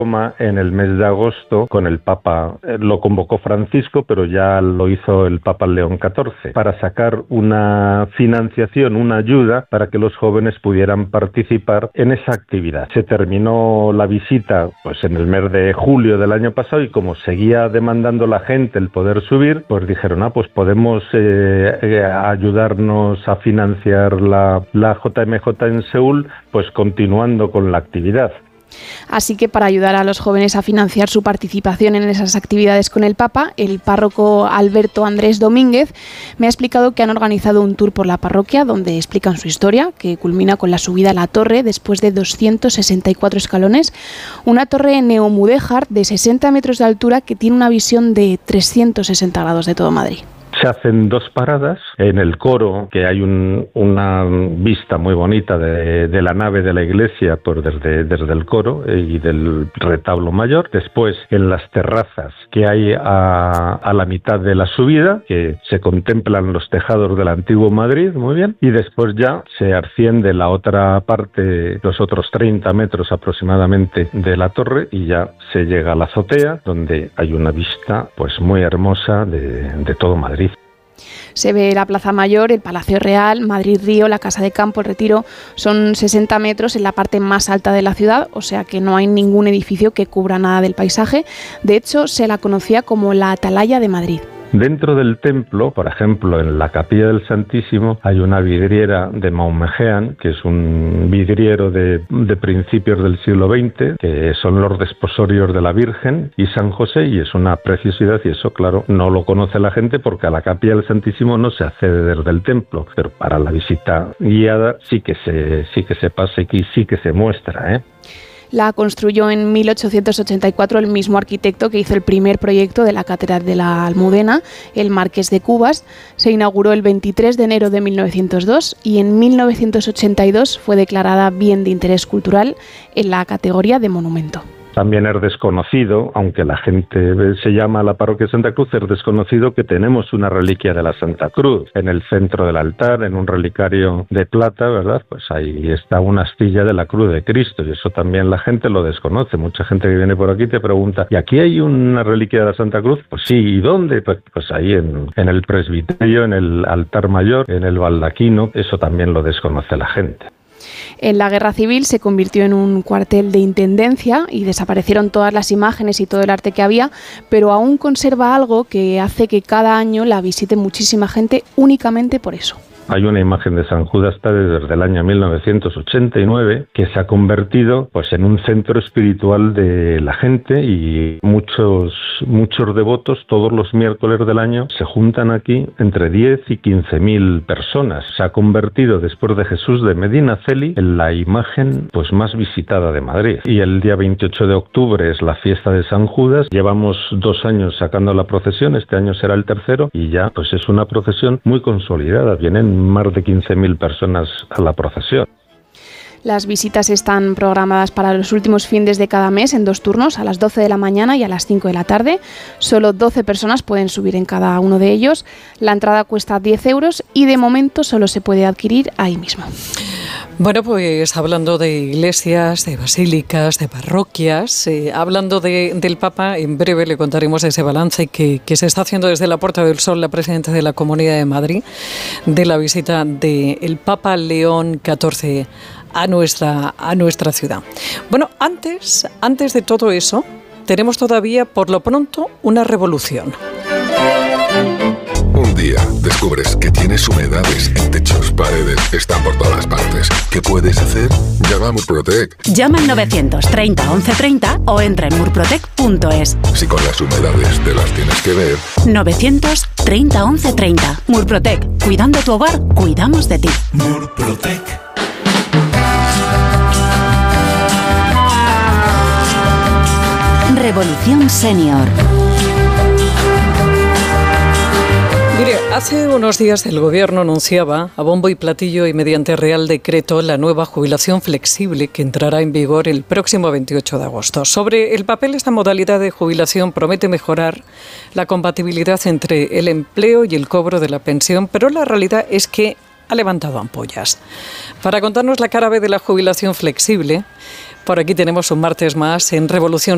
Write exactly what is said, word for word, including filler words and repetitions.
Roma en el mes de agosto con el Papa. Lo convocó Francisco, pero ya lo hizo el Papa León catorce, para sacar una financiación, una ayuda para que los jóvenes pudieran participar en esa actividad. Se terminó la visita pues en el mes de julio del año pasado y como seguía demandando la gente el poder subir, pues dijeron, ah, pues podemos eh, eh, ayudarnos a financiar la, la J M J en Seúl, pues continuando con la actividad. Así que para ayudar a los jóvenes a financiar su participación en esas actividades con el Papa, el párroco Alberto Andrés Domínguez me ha explicado que han organizado un tour por la parroquia donde explican su historia, que culmina con la subida a la torre después de doscientos sesenta y cuatro escalones, una torre neomudéjar de sesenta metros de altura que tiene una visión de trescientos sesenta grados de todo Madrid. Se hacen dos paradas en el coro, que hay un, una vista muy bonita de, de la nave de la iglesia pues desde, desde el coro y del retablo mayor. Después en las terrazas que hay a, a la mitad de la subida, que se contemplan los tejados del antiguo Madrid, muy bien. Y después ya se asciende la otra parte, los otros treinta metros aproximadamente de la torre y ya se llega a la azotea, donde hay una vista pues muy hermosa de, de todo Madrid. Se ve la Plaza Mayor, el Palacio Real, Madrid Río, la Casa de Campo, el Retiro. Son sesenta metros en la parte más alta de la ciudad, o sea que no hay ningún edificio que cubra nada del paisaje. De hecho, se la conocía como la Atalaya de Madrid. Dentro del templo, por ejemplo, en la Capilla del Santísimo, hay una vidriera de Maumejean, que es un vidriero de, de principios del siglo veinte, que son los desposorios de la Virgen y San José, y es una preciosidad, y eso, claro, no lo conoce la gente porque a la Capilla del Santísimo no se accede desde el templo, pero para la visita guiada sí que se, sí que se pasa y sí que se muestra, ¿eh? La construyó en mil ochocientos ochenta y cuatro el mismo arquitecto que hizo el primer proyecto de la Catedral de la Almudena, el Marqués de Cubas. Se inauguró el veintitrés de enero de mil novecientos dos y en mil novecientos ochenta y dos fue declarada Bien de Interés Cultural en la categoría de monumento. También es desconocido, aunque la gente se llama la parroquia de Santa Cruz, es desconocido que tenemos una reliquia de la Santa Cruz en el centro del altar, en un relicario de plata, ¿verdad? Pues ahí está una astilla de la Cruz de Cristo y eso también la gente lo desconoce. Mucha gente que viene por aquí te pregunta, ¿y aquí hay una reliquia de la Santa Cruz? Pues sí, ¿y dónde? Pues, pues ahí en, en el presbiterio, en el altar mayor, en el baldaquino, eso también lo desconoce la gente. En la Guerra Civil se convirtió en un cuartel de intendencia y desaparecieron todas las imágenes y todo el arte que había, pero aún conserva algo que hace que cada año la visite muchísima gente únicamente por eso. Hay una imagen de San Judas Tadeo desde el año mil novecientos ochenta y nueve que se ha convertido pues en un centro espiritual de la gente y muchos muchos devotos todos los miércoles del año se juntan aquí entre diez y quince mil personas. Se ha convertido después de Jesús de Medinaceli en la imagen pues más visitada de Madrid. Y el día veintiocho de octubre es la fiesta de San Judas. Llevamos dos años sacando la procesión, este año será el tercero y ya pues es una procesión muy consolidada. Vienen más de quince mil personas a la procesión. Las visitas están programadas para los últimos fines de cada mes en dos turnos, a las doce de la mañana y a las cinco de la tarde. Solo doce personas pueden subir en cada uno de ellos. La entrada cuesta diez euros y de momento solo se puede adquirir ahí mismo. Bueno, pues hablando de iglesias, de basílicas, de parroquias, eh, hablando de, del Papa, en breve le contaremos ese balance que, que se está haciendo desde la Puerta del Sol la presidenta de la Comunidad de Madrid, de la visita del Papa León catorce a nuestra, a nuestra ciudad. Bueno, antes, antes de todo eso, tenemos todavía, por lo pronto, una revolución. Un día descubres que tienes humedades en techos, paredes, están por todas partes. ¿Qué puedes hacer? Llama a Murprotec. Llama al novecientos treinta once treinta o entra en murprotec punto es. Si con las humedades te las tienes que ver. novecientos treinta once treinta. Murprotec. Cuidando tu hogar, cuidamos de ti. Murprotec. Revolución Senior. Mire, hace unos días el Gobierno anunciaba a bombo y platillo y mediante Real Decreto la nueva jubilación flexible que entrará en vigor el próximo veintiocho de agosto. Sobre el papel, esta modalidad de jubilación promete mejorar la compatibilidad entre el empleo y el cobro de la pensión, pero la realidad es que ha levantado ampollas. Para contarnos la cara B de la jubilación flexible, por aquí tenemos un martes más en Revolución